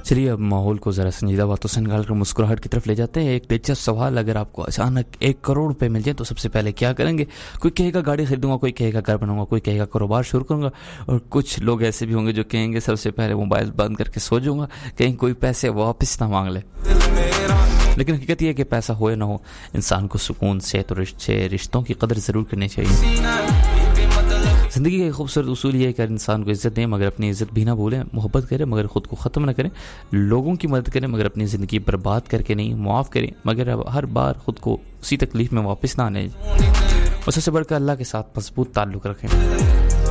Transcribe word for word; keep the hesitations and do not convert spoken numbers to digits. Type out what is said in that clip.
चलिए अब माहौल को ज़रा संजीदा बातों से निकाल कर मुस्कुराहट की तरफ ले जाते हैं। एक दिलचस्प सवाल, अगर आपको अचानक एक करोड़ रुपए मिल जाए तो सबसे पहले क्या करेंगे? कोई कहेगा गाड़ी खरीदूंगा, कोई कहेगा घर बनाऊंगा, कोई कहेगा कारोबार शुरू करूंगा, और कुछ लोग ऐसे भी होंगे जो कहेंगे सबसे पहले मोबाइल बंद करके सो जाऊंगा, कहीं कोई पैसे वापस ना मांग ले। लेकिन हकीकत यह है कि पैसा हो या ना हो, इंसान को सुकून, सेहत और रिश्ते रिश्तों की कदर ज़रूर करनी चाहिए। ज़िंदगी का एक खूबसूरत उसूल ये है कि इंसान को इज़्ज़त दें मगर अपनी इज़्ज़त भी ना भूलें, मोहब्बत करें मगर ख़ुद को ख़त्म ना करें, लोगों की मदद करें मगर अपनी ज़िंदगी बर्बाद करके नहीं, माफ़ करें मगर अब हर बार ख़ुद को उसी तकलीफ़ में वापस ना आने, और सबसे बढ़कर अल्लाह के साथ मजबूत ताल्लुक़ रखें।